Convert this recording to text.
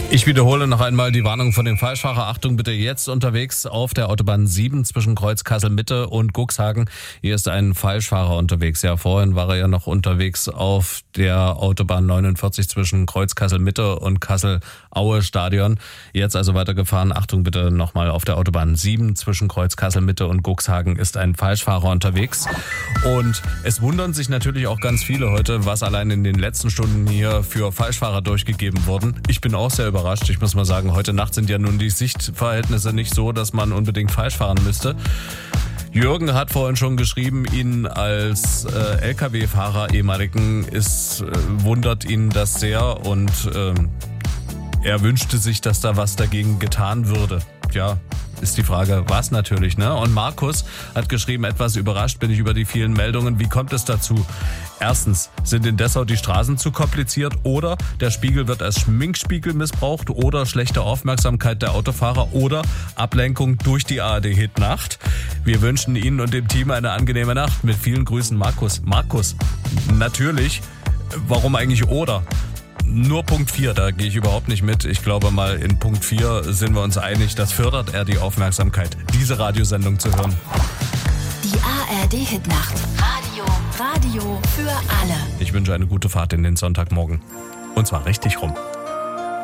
Ich wiederhole noch einmal die Warnung von dem Falschfahrer. Achtung bitte, jetzt unterwegs auf der Autobahn 7 zwischen Kreuz Kassel-Mitte und Cuxhagen. Hier ist ein Falschfahrer unterwegs. Ja, vorhin war er ja noch unterwegs auf der Autobahn 49 zwischen Kreuz Kassel-Mitte und Kassel-Aue-Stadion. Jetzt also weitergefahren. Achtung bitte nochmal, auf der Autobahn 7 zwischen Kreuz Kassel-Mitte und Cuxhagen ist ein Falschfahrer unterwegs. Und es wundern sich natürlich auch ganz viele heute, was allein in den letzten Stunden hier für Falschfahrer durchgegeben wurden. Ich bin auch sehr überrascht. Ich muss mal sagen, heute Nacht sind ja nun die Sichtverhältnisse nicht so, dass man unbedingt falsch fahren müsste. Jürgen hat vorhin schon geschrieben, ihn als Lkw-Fahrer ehemaligen wundert ihn das sehr und er wünschte sich, dass da was dagegen getan würde. Ja, ist die Frage, was natürlich, ne? Und Markus hat geschrieben, etwas überrascht bin ich über die vielen Meldungen. Wie kommt es dazu? Erstens, sind in Dessau die Straßen zu kompliziert oder der Spiegel wird als Schminkspiegel missbraucht oder schlechte Aufmerksamkeit der Autofahrer oder Ablenkung durch die ARD-Hit-Nacht. Wir wünschen Ihnen und dem Team eine angenehme Nacht. Mit vielen Grüßen, Markus. Markus, natürlich, warum eigentlich oder? Nur Punkt 4, da gehe ich überhaupt nicht mit. Ich glaube mal, in Punkt 4 sind wir uns einig, das fördert eher die Aufmerksamkeit, diese Radiosendung zu hören. Die ARD-Hit-Nacht. Radio für alle. Ich wünsche eine gute Fahrt in den Sonntagmorgen. Und zwar richtig rum.